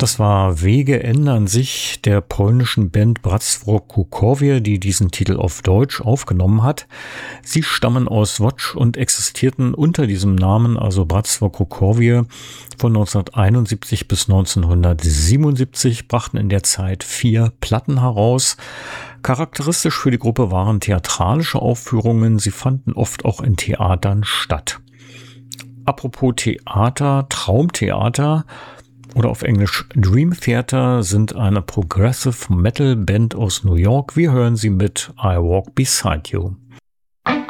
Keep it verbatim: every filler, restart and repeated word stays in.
Das war Wege ändern sich der polnischen Band Bractwo Kukowie, die diesen Titel auf Deutsch aufgenommen hat. Sie stammen aus Łódź und existierten unter diesem Namen, also Bractwo Kukowie, von neunzehnhunderteinundsiebzig bis neunzehnhundertsiebenundsiebzig, brachten in der Zeit vier Platten heraus. Charakteristisch für die Gruppe waren theatralische Aufführungen, sie fanden oft auch in Theatern statt. Apropos Theater, Traumtheater oder auf Englisch Dream Theater sind eine Progressive Metal Band aus New York. Wir hören sie mit I Walk Beside You.